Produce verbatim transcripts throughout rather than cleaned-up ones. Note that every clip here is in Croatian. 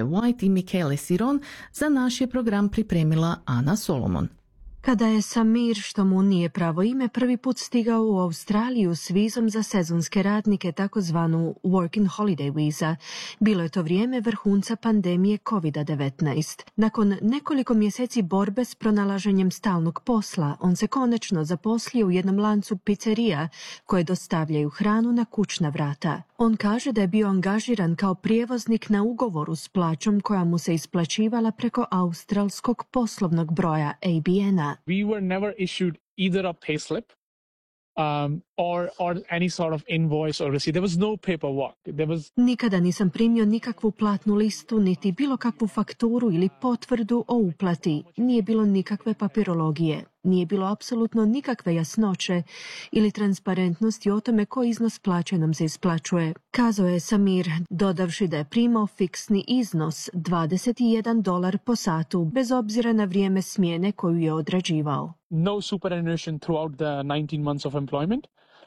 White i Michele Siron, za naš je program pripremila Ana Solomon. Kada je Samir, što mu nije pravo ime, prvi put stigao u Australiju s vizom za sezonske radnike, takozvanu Working Holiday Visa, bilo je to vrijeme vrhunca pandemije kovid devetnaest. Nakon nekoliko mjeseci borbe s pronalaženjem stalnog posla, on se konačno zaposlio u jednom lancu pizzerija koje dostavljaju hranu na kućna vrata. On kaže da je bio angažiran kao prijevoznik na ugovoru s plaćom koja mu se isplaćivala preko australskog poslovnog broja A B N-a. We were never issued either a payslip um, or or any sort of invoice or receipt. There was no paperwork. There was... Nikada nisam primio nikakvu platnu listu, niti bilo kakvu fakturu ili potvrdu o uplati. Nije bilo nikakve papirologije. Nije bilo apsolutno nikakve jasnoće ili transparentnosti o tome koji iznos plaće nam se isplaćuje, kazao je Samir, dodavši da je primao fiksni iznos dvadeset jedan dolar po satu, bez obzira na vrijeme smjene koju je odrađivao. No superannuation throughout the nineteen months of employment.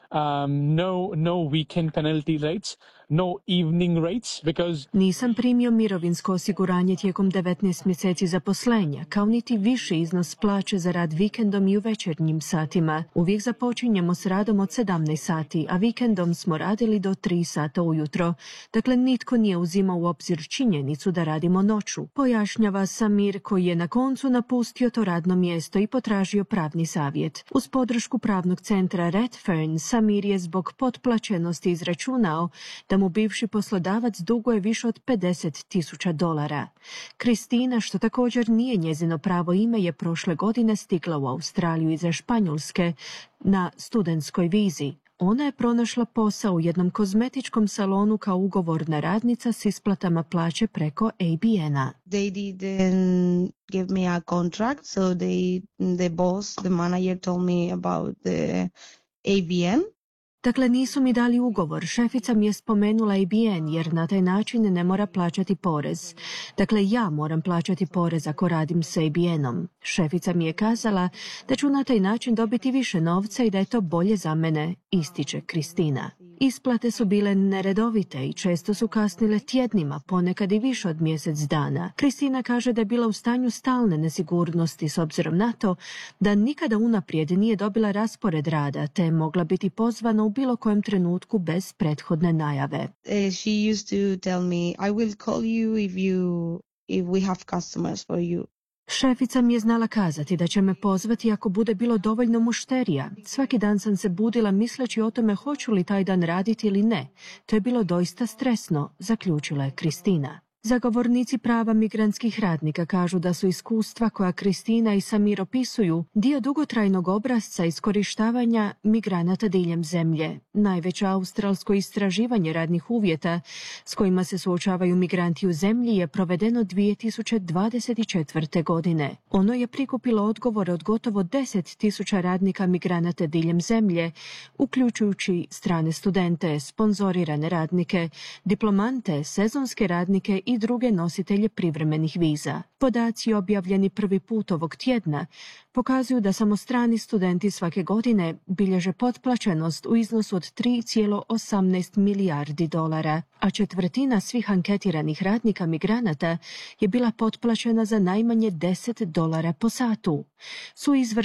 Um, no, no weekend penalty rates, no evening rates, because... Nisam primio mirovinsko osiguranje tijekom devetnaest mjeseci zaposlenja, kao niti viši iznos plaće za rad vikendom i u večernjim satima. Uvijek započinjemo s radom od sedamnaest sati, a vikendom smo radili do tri sata ujutro. Dakle, nitko nije uzimao u obzir činjenicu da radimo noću, pojašnjava Samir, koji je na koncu napustio to radno mjesto i potražio pravni savjet. Uz podršku pravnog centra Redfern, Samir je zbog potplaćenosti izračunao da mu bivši poslodavac duguje više od pedeset tisuća dolara. Kristina, što također nije njezino pravo ime, je prošle godine stigla u Australiju iz Španjolske na studentskoj vizi. Ona je pronašla posao u jednom kozmetičkom salonu kao ugovorna radnica s isplatama plaće preko A B N-a. They didn't give me a contract, so they, the boss, the manager told me about the A B N. Dakle, nisu mi dali ugovor. Šefica mi je spomenula A B N jer na taj način ne mora plaćati porez. Dakle, ja moram plaćati porez ako radim s A B N-om. Šefica mi je kazala da ću na taj način dobiti više novca i da je to bolje za mene, ističe Kristina. Isplate su bile neredovite i često su kasnile tjednima, ponekad i više od mjesec dana. Kristina kaže da je bila u stanju stalne nesigurnosti s obzirom na to da nikada unaprijed nije dobila raspored rada, te je mogla biti pozvana u bilo kojem trenutku bez prethodne najave. Uh, she used to tell me, I will call you if you if we have customers for you. Šefica mi je znala kazati da će me pozvati ako bude bilo dovoljno mušterija. Svaki dan sam se budila misleći o tome hoću li taj dan raditi ili ne. To je bilo doista stresno, zaključila je Kristina. Zagovornici prava migrantskih radnika kažu da su iskustva koja Kristina i Samir opisuju dio dugotrajnog obrasca iskorištavanja migranata diljem zemlje. Najveće australsko istraživanje radnih uvjeta s kojima se suočavaju migranti u zemlji je provedeno dvije tisuće dvadeset četvrte. godine. Ono je prikupilo odgovore od gotovo deset tisuća radnika migranata diljem zemlje, uključujući strane studente, sponzorirane radnike, diplomante, sezonske radnike i druge nositelje privremenih viza. Podaci objavljeni prvi put ovog tjedna pokazuju da samo strani studenti svake godine bilježe potplaćenost u iznosu od tri zarez osamnaest milijardi dolara, a četvrtina svih anketiranih radnika migranata je bila potplaćena za najmanje deset dolara po satu. Su izvr